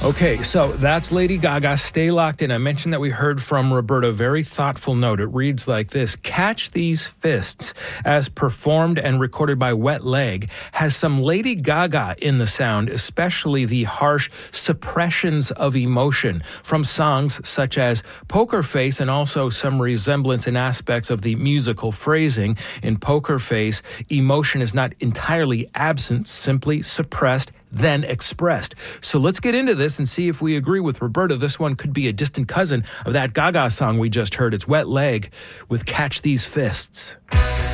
Okay, so that's Lady Gaga. Stay locked in. I mentioned that we heard from Roberta. Very thoughtful note. It reads like this. Catch These Fists, as performed and recorded by Wet Leg, has some Lady Gaga in the sound, especially the harsh suppressions of emotion from songs such as Poker Face, and also some resemblance in aspects of the musical phrasing. In Poker Face, emotion is not entirely absent, simply suppressed, then expressed. So let's get into this and see if we agree with Roberta. This one could be a distant cousin of that Gaga song we just heard. It's Wet Leg with Catch These Fists.